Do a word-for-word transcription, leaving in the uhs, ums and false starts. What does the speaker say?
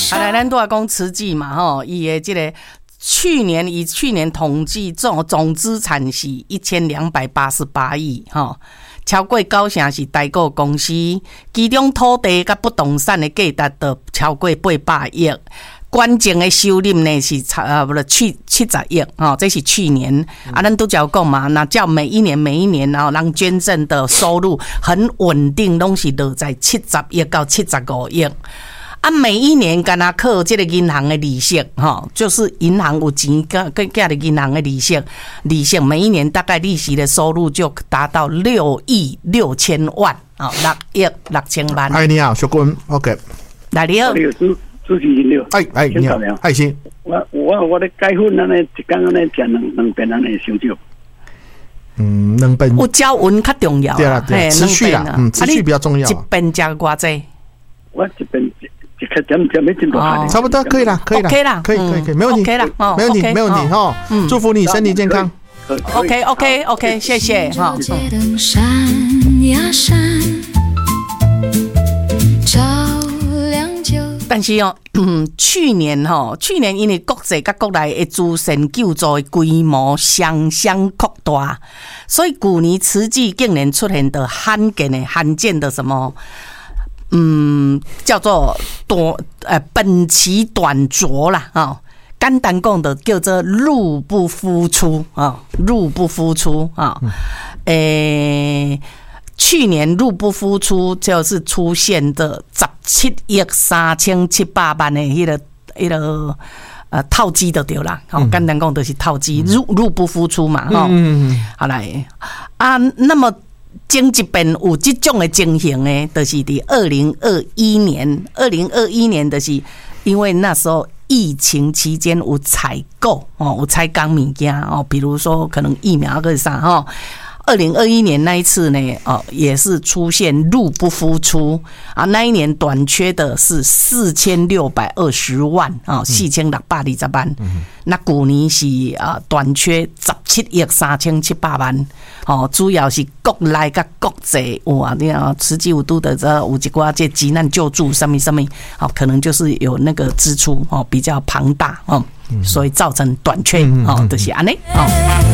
啊，来，咱都要讲慈济嘛，吼，伊的这个去年以去年统计总总资产是一千两百八十八亿，吼，超过九成是代购公司，其中土地甲不动产的价值都超过八百亿。关键的收入呢是差呃不是去七十亿哦，这是去年、嗯、啊，咱都讲讲嘛，那叫每一年每一年然后让捐赠的收入很稳定，拢是落在七十亿到七十五亿。啊，每一年敢若靠这个银行的利息，哈，就是银行有钱，跟跟加的银行的利息，利息每一年大概利息的收入就达到六亿六千万啊，六亿六千万。 哎，你好，小君 ，OK， 来你好。 主持人了， 哎哎，你好，爱心， 我我我咧改婚安尼，一天安尼食两两遍安尼伤少。 嗯，两遍。 有交温较重要， 对啦对，持续啦，嗯，持续比较重要。 一遍食偌济？ 我一遍一克点点没进多少， 差不多可以啦，可以啦， 可以啦， 可以可以可以，没问题， 可以啦， 没问题没问题哈。祝福你身体健康。 OK OK OK， 谢谢哈。但是哦，嗯，去年吼、哦，去年因为国际甲国内的慈善救助的规模双相扩大，所以旧年慈济竟然出现的罕见的罕见的什么，嗯，叫做短呃本期短拙啦啊、哦，简单讲的叫做入不敷出啊、哦，入不敷出啊，诶、哦。欸去年入不敷出，就是出现的十七亿三千七百万的迄、那个、迄、那个呃套机就对啦。好、嗯，简单讲就是套机，入入不敷出嘛。哈、嗯嗯，好来啊，那么前一遍有这种的情形呢，就是伫二零二一年，二零二一年就是因为那时候疫情期间有采购哦，有采购物件哦，比如说可能疫苗个啥哈。二零二一年那一次呢，哦，也是出现入不敷出啊。那一年短缺的是四千六百二十万啊，四千六百二十万。嗯、那旧年是啊短缺十七亿三千七百万。哦，主要是国内甲国际哇，你看慈济有拄的这有一寡这急难救助什么什么，哦，可能就是有那个支出哦比较庞大哦，所以造成短缺哦，就是安尼哦。